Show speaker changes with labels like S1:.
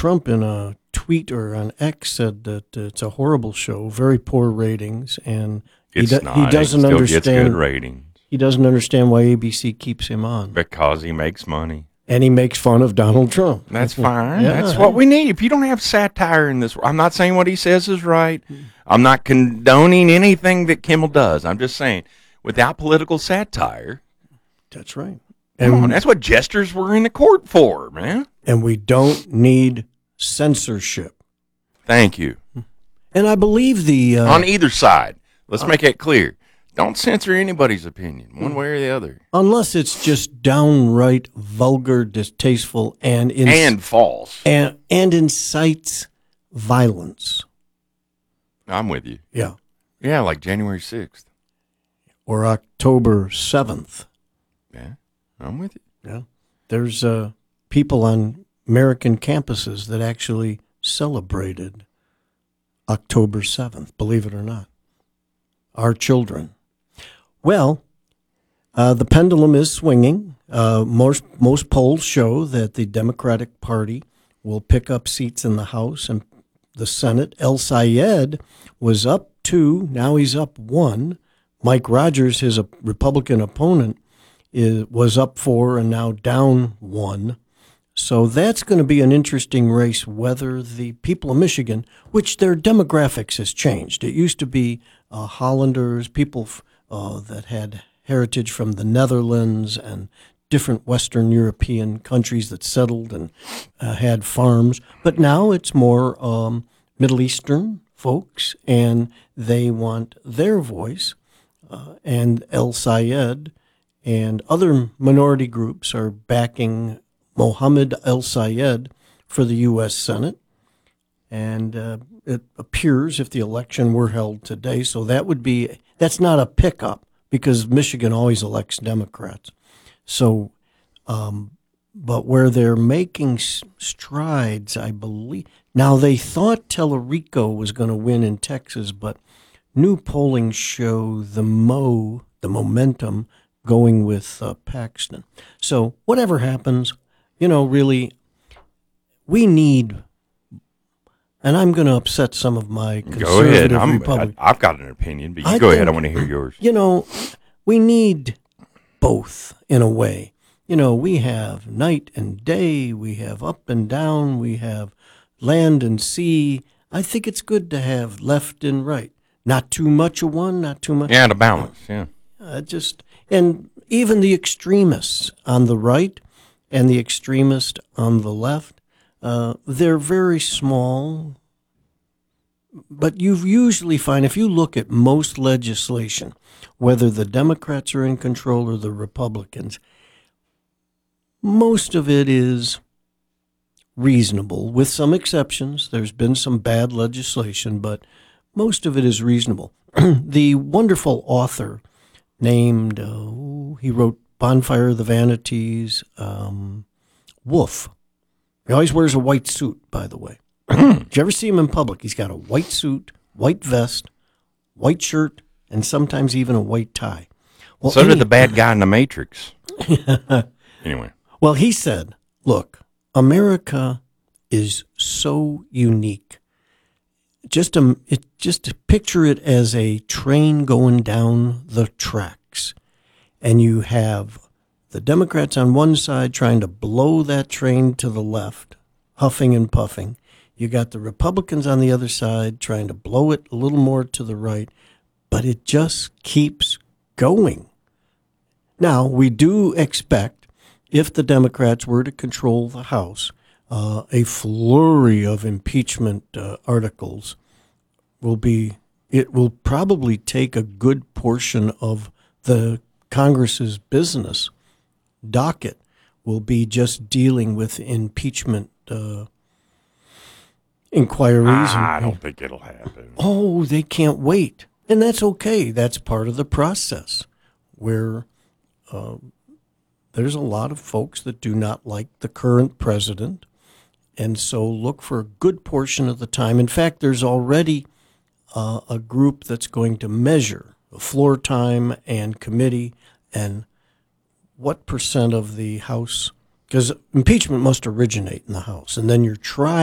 S1: Trump in a tweet or on X said that it's a horrible show, very poor ratings, and
S2: It's not.
S1: He doesn't
S2: still
S1: understand.
S2: Gets good ratings.
S1: He doesn't understand why ABC keeps him on.
S2: Because he makes money.
S1: And he makes fun of Donald Trump.
S2: That's fine.
S1: Yeah.
S2: That's what we need. If you don't have satire in this, I'm not saying what he says is right. I'm not condoning anything that Kimmel does. I'm just saying, without political satire.
S1: That's right.
S2: Come on, that's what jesters were in the court for, man.
S1: And we don't need censorship.
S2: Thank you.
S1: And I believe
S2: on either side. Let's make it clear. Don't censor anybody's opinion, one way or the other.
S1: Unless it's just downright vulgar, distasteful, and
S2: false.
S1: And incites violence.
S2: I'm with you.
S1: Yeah.
S2: Yeah, like January 6th.
S1: Or October 7th.
S2: Yeah, I'm with you.
S1: Yeah. There's people on American campuses that actually celebrated October 7th, believe it or not. Our children. Well, the pendulum is swinging. Most polls show that the Democratic Party will pick up seats in the House and the Senate. El Sayed was up 2, now he's up 1. Mike Rogers, his Republican opponent, was up 4 and now down 1. So that's going to be an interesting race, whether the people of Michigan, which their demographics has changed. It used to be Hollanders, people that had heritage from the Netherlands and different Western European countries that settled and had farms. But now it's more Middle Eastern folks, and they want their voice. And El Sayed and other minority groups are backing Mohammed El Sayed for the U.S. Senate. And it appears if the election were held today, so that's not a pickup because Michigan always elects Democrats. So, but where they're making strides, I believe. Now, they thought Tellerico was going to win in Texas, but new polling show the momentum going with Paxton. So whatever happens, really, we need, and I'm going to upset some of my conservative Republicans.
S2: I've got an opinion, but you go ahead. I want to hear yours.
S1: We need both in a way. We have night and day, we have up and down, we have land and sea. I think it's good to have left and right. Not too much of one, not too much.
S2: Yeah, to balance, yeah.
S1: And even the extremists on the right and the extremist on the left, they're very small. But you usually find, if you look at most legislation, whether the Democrats are in control or the Republicans, most of it is reasonable, with some exceptions. There's been some bad legislation, but most of it is reasonable. The wonderful author named, he wrote Bonfire of the Vanities, Wolf. He always wears a white suit, by the way. Did you ever see him in public? He's got a white suit, white vest, white shirt, and sometimes even a white tie. Well,
S2: so did the bad guy in The Matrix. Anyway.
S1: Well, he said, look, America is so unique. Just to picture it as a train going down the tracks, and you have the Democrats on one side trying to blow that train to the left, huffing and puffing. You got the Republicans on the other side trying to blow it a little more to the right, but it just keeps going. Now, we do expect, if the Democrats were to control the House, a flurry of impeachment articles it will probably take a good portion of the Congress's business docket will be just dealing with impeachment inquiries.
S2: I don't think it'll happen.
S1: Oh, they can't wait. And that's okay. That's part of the process where there's a lot of folks that do not like the current president. And so look for a good portion of the time. In fact, there's already a group that's going to measure floor time and committee and what percent of the House, because impeachment must originate in the House, and then you're trying